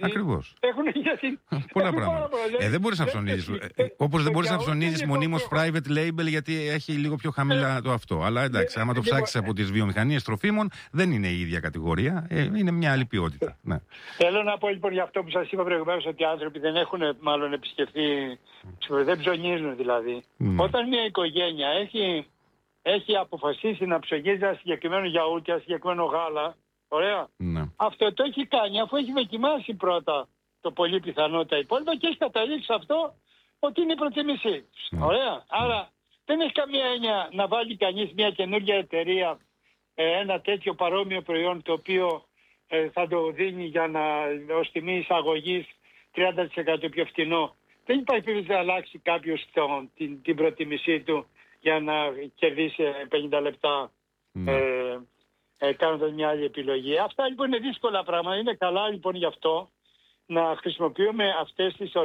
Ακριβώς. Έχουν για την... Πολλά πράγματα. Δεν μπορείς να ψωνίζεις. Όπως δεν μπορείς να ψωνίζεις μονίμως private label, γιατί έχει λίγο πιο χαμηλά το αυτό. Αλλά εντάξει, άμα το ψάξεις από τις βιομηχανίες τροφίμων, δεν είναι η ίδια κατηγορία. Είναι μια άλλη ποιότητα. Ναι. Θέλω να πω λοιπόν για αυτό που σας είπα προηγουμένως, ότι οι άνθρωποι δεν έχουν μάλλον επισκεφθεί, δεν ψωνίζουν δηλαδή. Όταν μια οικογένεια έχει αποφασίσει να ψωνίζει ένα συγκεκριμένο γιαούρτι, ένα συγκεκριμένο γάλα, ωραία. Αυτό το έχει κάνει αφού έχει δοκιμάσει πρώτα το πολύ πιθανό τα υπόλοιπα και έχει καταλήξει αυτό ότι είναι η προτίμησή τους. Ωραία. Άρα δεν έχει καμία έννοια να βάλει κανείς μια καινούργια εταιρεία ένα τέτοιο παρόμοιο προϊόν το οποίο θα το δίνει για να ως τιμή εισαγωγής 30% πιο φθηνό. Δεν υπάρχει περίπτωση να αλλάξει κάποιος την προτίμησή του για να κερδίσει 50 λεπτά κάνοντας μια άλλη επιλογή. Αυτά λοιπόν είναι δύσκολα πράγματα. Είναι καλά λοιπόν γι' αυτό να χρησιμοποιούμε αυτές τις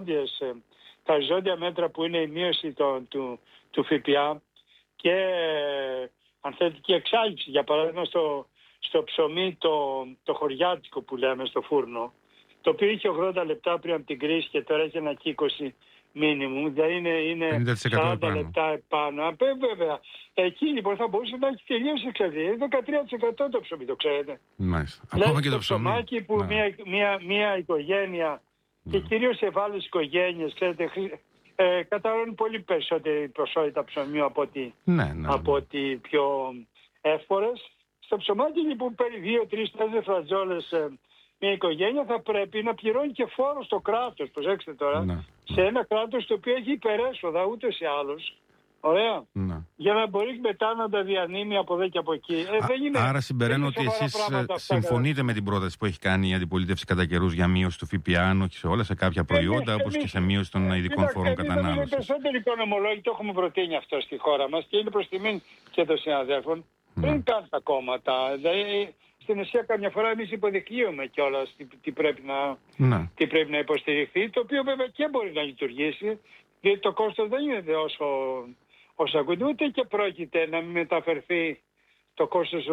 τα οριζόντια μέτρα που είναι η μείωση του ΦΠΑ και αν θέλετε και εξάλληψη. Για παράδειγμα στο ψωμί το χωριάτικο που λέμε στο φούρνο, το οποίο είχε 80 λεπτά πριν από την κρίση και τώρα έχει ένα 20 μίνιμουμ, δηλαδή είναι 40 λεπτά επάνω. Βέβαια, εκεί λοιπόν θα μπορούσε να έχει τελείως εξαρτήσει. Είναι 13% το ψωμί, το ξέρετε. Μάλιστα. Ακόμα και το ψωμάκι που μια οικογένεια και κυρίως σε ευάλωτες οικογένειες, ξέρετε, καταναλώνουν πολύ περισσότερη ποσότητα ψωμιού από ότι πιο εύπορες. Στο ψωμάκι λοιπόν παίρνει 2, 3, 4 φρατζόλες μια οικογένεια, θα πρέπει να πληρώνει και φόρο στο κράτος, προσέξτε τώρα, σε ένα κράτος το οποίο έχει υπερέσοδα ούτως ή άλλως. Ωραία. Για να μπορεί μετά να τα διανύμει από εδώ και από εκεί. Άρα συμπεραίνω ότι εσείς συμφωνείτε με την πρόταση που έχει κάνει η αντιπολίτευση κατά καιρούς για μείωση του ΦΠΑ, αν όχι σε όλα, σε κάποια προϊόντα, όπως και σε μείωση των ειδικών φόρων κατανάλωσης. Οι περισσότεροι οικονομολόγοι το έχουμε προτείνει αυτό στη χώρα μας και είναι προς τιμήν και των συναδέλφων. Πριν καν τα κόμματα. Δηλαδή, στην ουσία καμιά φορά εμείς υποδεικνύουμε κιόλας τι πρέπει να υποστηριχθεί, το οποίο βέβαια και μπορεί να λειτουργήσει, γιατί το κόστος δεν είναι όσο ακούτε, ούτε και πρόκειται να μην μεταφερθεί το κόστος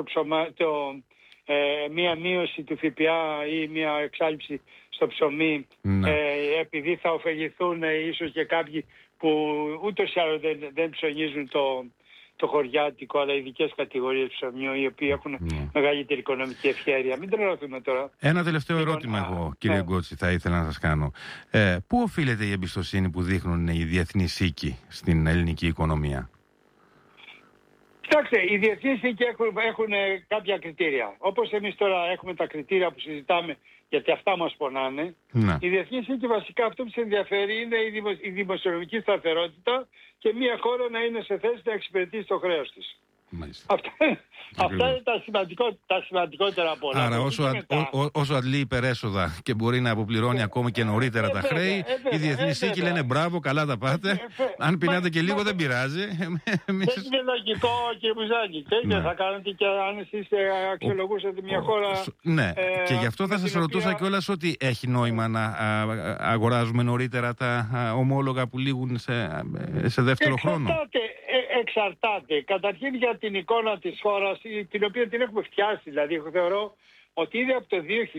μία μείωση του ΦΠΑ ή μία εξάλειψη στο ψωμί, επειδή θα ωφεληθούν ίσως και κάποιοι που ούτως ή άλλως δεν ψωνίζουν το χωριάτικο, αλλά ειδικές κατηγορίες ψωμιού, οι οποίοι έχουν μεγαλύτερη οικονομική ευχέρεια. Μην τρελαθούμε τώρα. Ένα τελευταίο ερώτημα εγώ, κύριε Γκότση, θα ήθελα να σας κάνω. Πού οφείλεται η εμπιστοσύνη που δείχνουν οι διεθνείς οίκοι στην ελληνική οικονομία? Κοιτάξτε, οι διεθνείς οίκοι έχουν κάποια κριτήρια. Όπως εμείς τώρα έχουμε τα κριτήρια που συζητάμε, γιατί αυτά μας πονάνε. Οι διεθνείς οίκοι βασικά αυτό που σε ενδιαφέρει είναι η δημοσιονομική σταθερότητα και μια χώρα να είναι σε θέση να εξυπηρετήσει το χρέος της. Αυτά είναι τα σημαντικότερα από όλα. Άρα όσο αντλεί υπερέσοδα και μπορεί να αποπληρώνει ακόμα και νωρίτερα τα χρέη, οι διεθνείς οίκοι λένε μπράβο, καλά τα πάτε. Αν πεινάτε και λίγο δεν πειράζει. Δεν είναι λογικό, κύριε Μπουζάκη. Και θα κάνετε και αν εσείς αξιολογούσατε μια χώρα. Ναι, και γι' αυτό θα σας ρωτούσα κιόλας ότι έχει νόημα να αγοράζουμε νωρίτερα τα ομόλογα που λήγουν σε δεύτερο χρόνο. Εξαρτάται. Καταρχήν για την εικόνα της χώρας, την οποία την έχουμε φτιάσει. Δηλαδή, εγώ θεωρώ ότι ήδη από το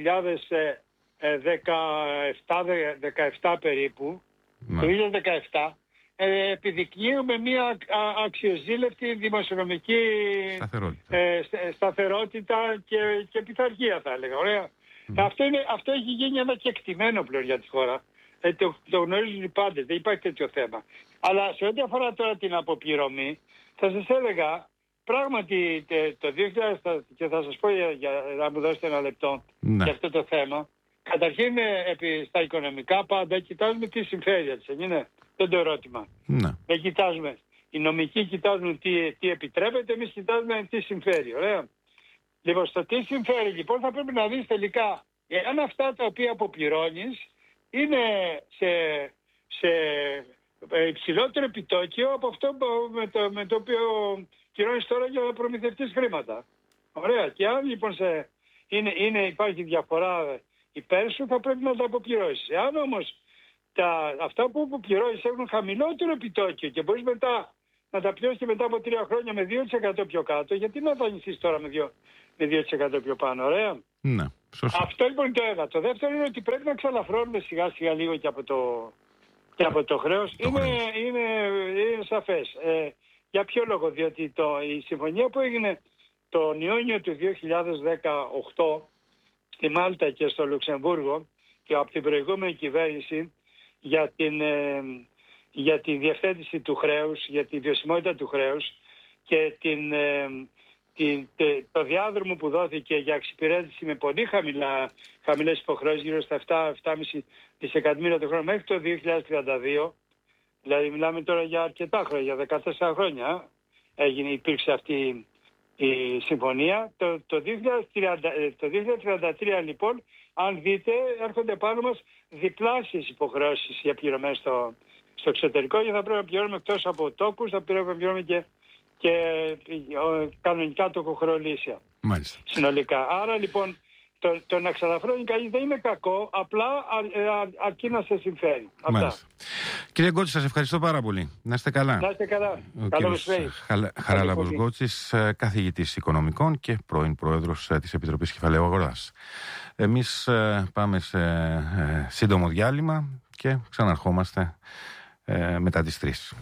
2017 περίπου, το 2017, επιδεικνύουμε μια αξιοζήλευτη δημοσιονομική σταθερότητα και πειθαρχία, θα έλεγα. Ωραία. Αυτό έχει γίνει ένα κεκτημένο πλέον για τη χώρα. Το γνωρίζουν οι πάντες, δεν υπάρχει τέτοιο θέμα. Αλλά σε ό,τι αφορά τώρα την αποπληρωμή, θα σας έλεγα, πράγματι το 2000, και θα σας πω για να μου δώσετε ένα λεπτό για αυτό το θέμα. Καταρχήν, στα οικονομικά πάντα κοιτάζουμε τι συμφέρει, έτσι, είναι δεν το ερώτημα. Δεν κοιτάζουμε. Οι νομικοί κοιτάζουν τι επιτρέπεται, εμείς κοιτάζουμε τι συμφέρει, ωραία. Λοιπόν, στο τι συμφέρει, λοιπόν, θα πρέπει να δεις τελικά, αν αυτά τα οποία αποπληρώνεις είναι σε υψηλότερο επιτόκιο από αυτό με το οποίο πληρώνεις τώρα για να προμηθευτείς χρήματα. Ωραία. Και αν λοιπόν υπάρχει διαφορά υπέρ σου, θα πρέπει να τα αποπληρώσεις. Εάν όμως αυτά που αποπληρώσεις έχουν χαμηλότερο επιτόκιο και μπορείς μετά να τα πληρώσεις και μετά από 3 χρόνια με 2% πιο κάτω, γιατί να δανειστείς τώρα με 2% πιο πάνω, ωραία. Αυτό λοιπόν είναι το ένα. Το δεύτερο είναι ότι πρέπει να ξαλαφρώνουμε σιγά σιγά λίγο και από το χρέος. Είναι σαφές. Για ποιο λόγο? Διότι η συμφωνία που έγινε τον Ιούνιο του 2018 στη Μάλτα και στο Λουξεμβούργο και από την προηγούμενη κυβέρνηση για τη διευθέτηση του χρέους, για τη βιωσιμότητα του χρέους και το διάδρομο που δόθηκε για εξυπηρέτηση με πολύ χαμηλές υποχρεώσεις, γύρω στα 7,5 δισεκατομμύρια το χρόνο μέχρι το 2032, δηλαδή μιλάμε τώρα για αρκετά χρόνια, για 14 χρόνια υπήρξε αυτή η συμφωνία. Το 2033 λοιπόν, αν δείτε, έρχονται πάνω μας διπλάσιες υποχρεώσεις για πληρωμές στο εξωτερικό, και θα πρέπει να πληρώνουμε εκτός από τόκους, θα πρέπει να πληρώνουμε και κανονικά τοκοχρεωλήσια. Μάλιστα. Συνολικά. Άρα λοιπόν το να ξαλαφρώνει κανείς δεν είναι κακό, απλά αρκεί να σε συμφέρει. Μάλιστα. Κύριε Γκότση, σας ευχαριστώ πάρα πολύ. Να είστε καλά. Να είστε καλά. Ο Χαράλαμπος Γκότσης, καθηγητής οικονομικών και πρώην πρόεδρος της Επιτροπής Κεφαλαίου Αγοράς. Εμείς πάμε σε σύντομο διάλειμμα και ξαναρχόμαστε μετά τις 3.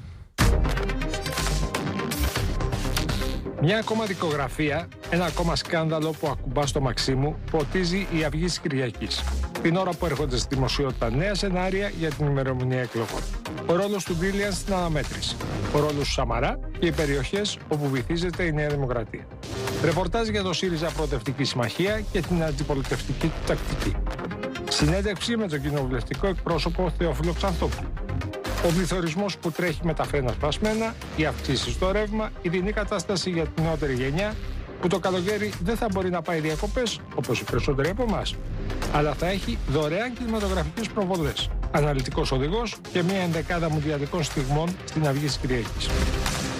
Μια ακόμα δικογραφία, ένα ακόμα σκάνδαλο που ακουμπά στο Μαξίμου, ποτίζει η Αυγή της Κυριακής. Την ώρα που έρχονται στη δημοσιότητα νέα σενάρια για την ημερομηνία εκλογών. Ο ρόλος του Μπίλιαν στην αναμέτρηση. Ο ρόλος του Σαμαρά και οι περιοχές όπου βυθίζεται η Νέα Δημοκρατία. Ρεπορτάζ για το ΣΥΡΙΖΑ Προοδευτική Συμμαχία και την αντιπολιτευτική του τακτική. Συνέντευξη με τον κοινοβουλευτικό εκπρόσωπο Θεόφιλο Ξανθόπουλο. Ο πληθωρισμός που τρέχει με τα φρένα σπασμένα, οι αυξήσεις στο ρεύμα, η δινή κατάσταση για την νεότερη γενιά, που το καλοκαίρι δεν θα μπορεί να πάει διακοπές, όπως οι περισσότεροι από εμάς, αλλά θα έχει δωρεάν κινηματογραφικές προβολές, αναλυτικός οδηγός και μια ενδεκάδα μουντιαλικών στιγμών στην Αυγή της Κυριακής.